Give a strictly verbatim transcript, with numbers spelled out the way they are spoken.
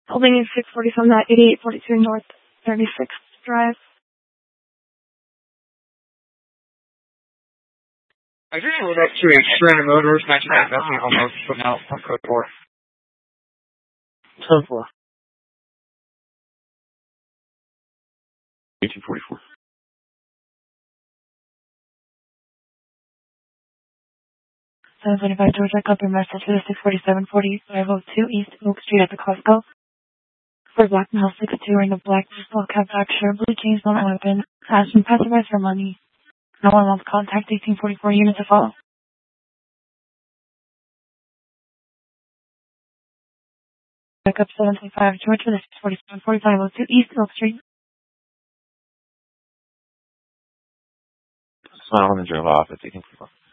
Holding in six forty-seven at eighty-eight forty-two North thirty-sixth Drive. I just went up to a Serena Motors, nineteen ninety-seven, almost putting out some code for ten four. eighteen forty-four. seven twenty-five Georgia, got their message for the six forty-seven forty-five oh two East Oak Street at the Costco. For Black Male six two wearing a black baseball cap, black shirt, blue jeans, no weapon, asking passerbys for money. No one wants contact, eighteen forty-four units to follow. Back up seven twenty-five Georgia, for the six forty-seven forty-five oh two East Oak Street. Smile and drove off at eighteen forty-four.